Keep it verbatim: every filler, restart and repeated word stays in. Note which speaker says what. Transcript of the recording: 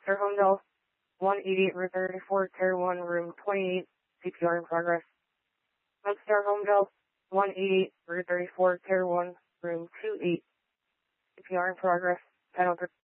Speaker 1: Sir Homedale, one eighty-eight, Route thirty-four, Tier one, Room twenty-eight, C P R in progress. Star Homedale, one eighty-eight, Route thirty-four, Tier one, Room two eight, C P R in progress. Panel